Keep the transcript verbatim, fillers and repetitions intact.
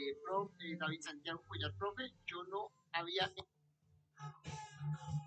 eh, prof, eh, David Santiago Cuellar, profe, yo no había